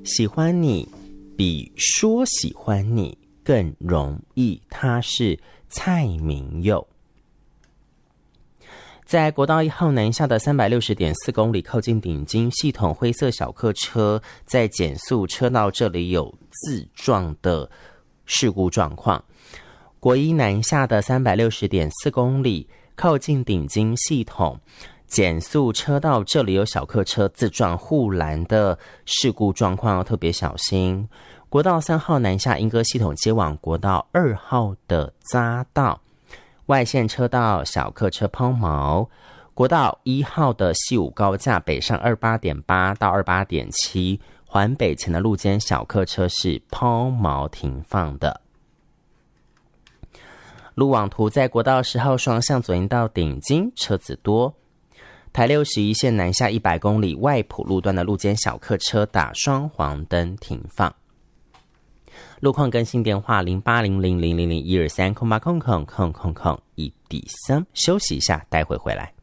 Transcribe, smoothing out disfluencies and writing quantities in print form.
喜欢你比说喜欢你更容易，他是蔡明佑。在国道1号南下的 360.4 公里靠近顶金系统，灰色小客车在减速车道这里有自撞的事故状况。国一南下的 360.4 公里靠近顶金系统，减速车道这里有小客车自撞护栏的事故状况，要特别小心。国道3号南下莺歌系统接往国道2号的匝道，外线车道小客车抛锚。国道1号的西武高架北上 28.8 到 28.7 环北前的路肩小客车是抛锚停放的。路网图在国道10号双向左营到顶金车子多。台61线南下100公里外埔路段的路肩小客车打双黄灯停放。路况更新电话08000001230800000001.3，休息一下，待会回来。